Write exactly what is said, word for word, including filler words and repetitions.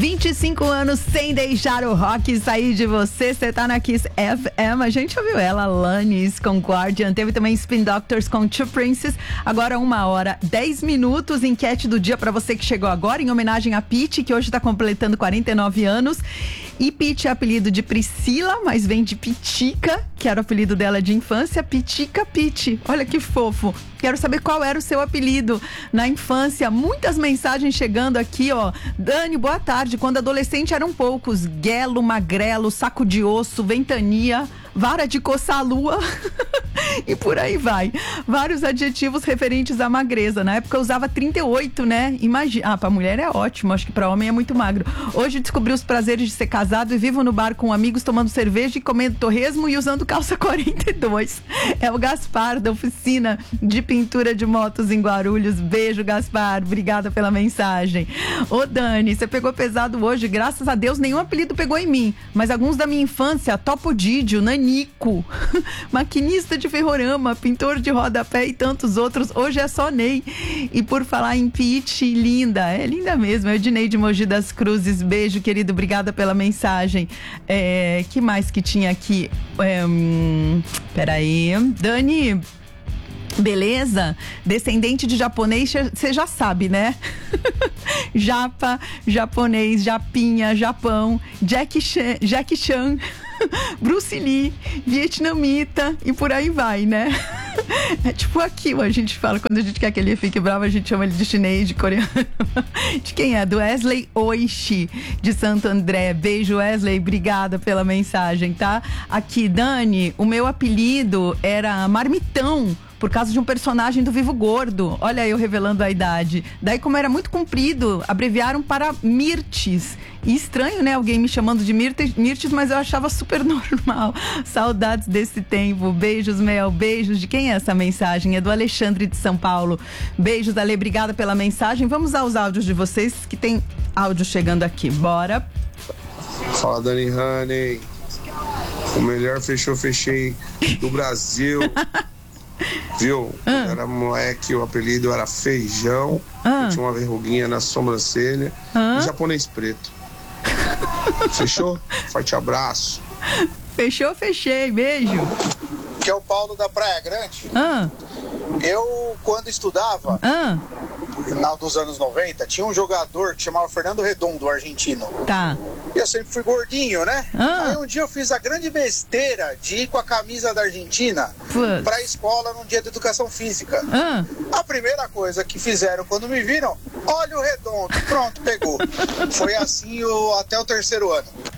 vinte e cinco anos sem deixar o rock sair de você. Você tá na Kiss F M. A gente ouviu ela, Alanis com Guardian. Teve também Spin Doctors com Two Princes. Agora uma hora, dez minutos. Enquete do dia pra você que chegou agora, em homenagem a Pitty, que hoje tá completando quarenta e nove anos. E Pitty é apelido de Priscila, mas vem de Pitica, que era o apelido dela de infância. Pitica Pitty. Olha que fofo. Quero saber qual era o seu apelido na infância. Muitas mensagens chegando aqui, ó. Dani, boa tarde. Quando adolescente eram poucos. Guelo, magrelo, saco de osso, ventania, vara de coçar a lua e por aí vai. Vários adjetivos referentes à magreza. Na época eu usava trinta e oito, né? Imagina. Ah, pra mulher é ótimo. Acho que pra homem é muito magro. Hoje descobri os prazeres de ser casado e vivo no bar com amigos tomando cerveja e comendo torresmo e usando calça quarenta e dois. É o Gaspar, da oficina de pintura de motos em Guarulhos. Beijo, Gaspar. Obrigada pela mensagem. Ô, Dani, você pegou pesado hoje. Graças a Deus, nenhum apelido pegou em mim. Mas alguns da minha infância, Topo Didio, Nanico, maquinista de ferrorama, pintor de rodapé e tantos outros. Hoje é só Ney. E por falar em Pitty, linda. É linda mesmo. É o Dinei de Mogi das Cruzes. Beijo, querido. Obrigada pela mensagem. É, que mais que tinha aqui? É, hum, peraí. Dani... Beleza? Descendente de japonês, você já sabe, né? Japa, japonês, japinha, Japão, Jack Chan, Jack Chan, Bruce Lee, vietnamita e por aí vai, né? É tipo aquilo, a gente fala, quando a gente quer que ele fique bravo, a gente chama ele de chinês, de coreano. De quem é? Do Wesley Oishi, de Santo André. Beijo, Wesley, obrigada pela mensagem, tá? Aqui, Dani, o meu apelido era Marmitão, por causa de um personagem do Vivo Gordo. Olha eu revelando a idade. Daí, como era muito comprido, abreviaram para Mirtes. E estranho, né? Alguém me chamando de Mirtes, Mirtes, mas eu achava super normal. Saudades desse tempo. Beijos, Mel. Beijos. De quem é essa mensagem? É do Alexandre de São Paulo. Beijos, Ale. Obrigada pela mensagem. Vamos aos áudios de vocês, que tem áudio chegando aqui. Bora. Fala, Dani Honey. O melhor fechou, fechei do Brasil. Viu? Ah. Eu era moleque, o apelido era Feijão. Ah. Eu tinha uma verruguinha na sobrancelha. Ah. E japonês preto. Fechou? Forte abraço. Fechou, fechei. Beijo. Que é o Paulo da Praia Grande. Ah. Eu, quando estudava, Ah. no final dos anos noventa, tinha um jogador que chamava Fernando Redondo, argentino. Tá. E eu sempre fui gordinho, né? Ah. Aí um dia eu fiz a grande besteira de ir com a camisa da Argentina Putz. pra escola num dia de educação física. Ah. A primeira coisa que fizeram quando me viram, olha o Redondo, pronto, pegou. Foi assim o, até o terceiro ano.